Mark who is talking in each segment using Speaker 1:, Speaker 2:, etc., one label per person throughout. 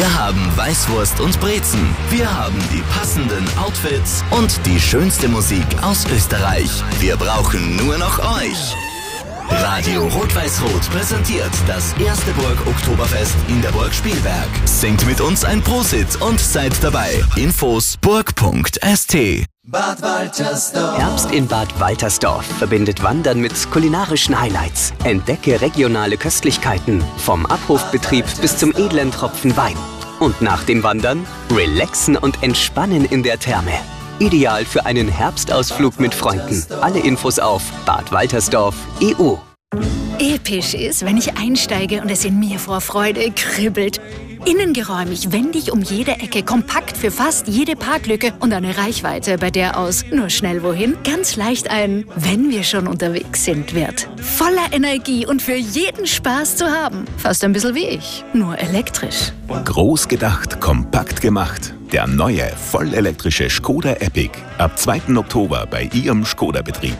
Speaker 1: Wir haben Weißwurst und Brezen. Wir haben die passenden Outfits und die schönste Musik aus Österreich. Wir brauchen nur noch euch. Radio Rot-Weiß-Rot präsentiert das erste Burg-Oktoberfest in der Burg Spielberg. Singt mit uns ein Prosit und seid dabei. Infos burg.st.
Speaker 2: Bad Waltersdorf.
Speaker 3: Herbst in Bad Waltersdorf verbindet Wandern mit kulinarischen Highlights. Entdecke regionale Köstlichkeiten, vom Abhofbetrieb bis zum edlen Tropfen Wein. Und nach dem Wandern relaxen und entspannen in der Therme. Ideal für einen Herbstausflug mit Freunden. Alle Infos auf badwaltersdorf.eu.
Speaker 4: Episch ist, wenn ich einsteige und es in mir vor Freude kribbelt. Innengeräumig, wendig um jede Ecke, kompakt für fast jede Parklücke und eine Reichweite, bei der aus nur schnell wohin ganz leicht ein "Wenn wir schon unterwegs sind" wird. Voller Energie und für jeden Spaß zu haben. Fast ein bisschen wie ich, nur elektrisch.
Speaker 5: Groß gedacht, kompakt gemacht. Der neue, vollelektrische Škoda Epic. Ab 2. Oktober bei Ihrem Škoda-Betrieb.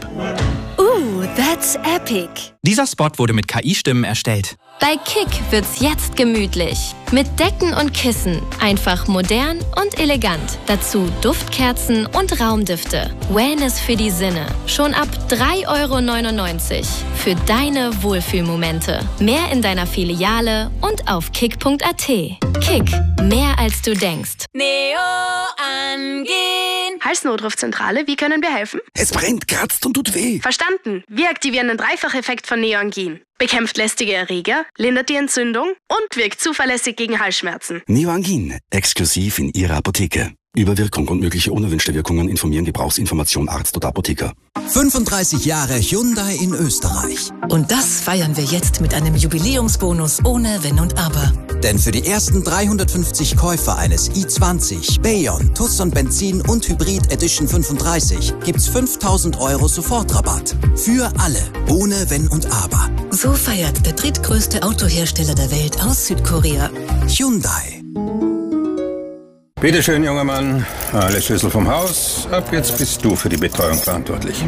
Speaker 4: That's epic.
Speaker 6: Dieser Spot wurde mit KI-Stimmen erstellt.
Speaker 7: Bei Kick wird's jetzt gemütlich. Mit Decken und Kissen. Einfach modern und elegant. Dazu Duftkerzen und Raumdüfte. Wellness für die Sinne. Schon ab 3,99 € für deine Wohlfühlmomente. Mehr in deiner Filiale und auf kick.at. Kick. Mehr als du denkst.
Speaker 8: Neo angehen.
Speaker 9: Halsnotrufzentrale, wie können wir helfen?
Speaker 10: Es brennt, kratzt und tut weh.
Speaker 9: Verstanden. Wir aktivieren den Dreifacheffekt von Neoangin. Bekämpft lästige Erreger, lindert die Entzündung und wirkt zuverlässig gegen Halsschmerzen.
Speaker 10: Neoangin, exklusiv in Ihrer Apotheke. Über Wirkung und mögliche unerwünschte Wirkungen informieren Gebrauchsinformation Arzt oder Apotheker.
Speaker 11: 35 Jahre Hyundai in Österreich.
Speaker 12: Und das feiern wir jetzt mit einem Jubiläumsbonus ohne Wenn und Aber.
Speaker 11: Denn für die ersten 350 Käufer eines i20, Bayon, Tucson Benzin und Hybrid Edition 35 gibt's 5.000 € Sofortrabatt. Für alle, ohne Wenn und Aber.
Speaker 12: So feiert der drittgrößte Autohersteller der Welt aus Südkorea.
Speaker 11: Hyundai.
Speaker 13: Bitte schön, junger Mann. Alle Schlüssel vom Haus. Ab jetzt bist du für die Betreuung verantwortlich.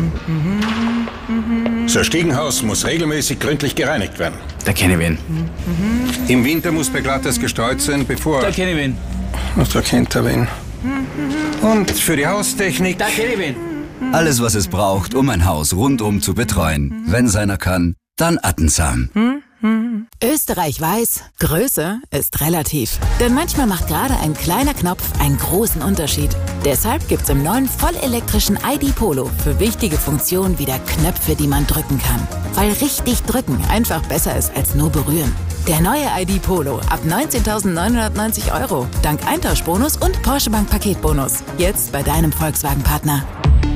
Speaker 13: Das Stiegenhaus muss regelmäßig gründlich gereinigt werden.
Speaker 6: Da kenne ich wen.
Speaker 13: Im Winter muss Beglattes gestreut sein, bevor...
Speaker 6: Da kenne ich wen.
Speaker 13: Da kennt er wen. Und für die Haustechnik...
Speaker 6: Da kenne ich wen.
Speaker 14: Alles, was es braucht, um ein Haus rundum zu betreuen. Wenn seiner kann, dann Attensam.
Speaker 15: Österreich weiß, Größe ist relativ. Denn manchmal macht gerade ein kleiner Knopf einen großen Unterschied. Deshalb gibt's im neuen vollelektrischen ID Polo für wichtige Funktionen wieder Knöpfe, die man drücken kann. Weil richtig drücken einfach besser ist als nur berühren. Der neue ID Polo ab 19.990 €. Dank Eintauschbonus und Porsche Bank Paketbonus. Jetzt bei deinem Volkswagen-Partner.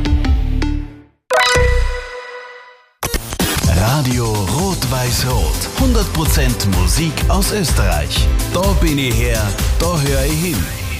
Speaker 1: Radio Rot-Weiß-Rot. 100% Musik aus Österreich. Da bin ich her, da höre ich hin.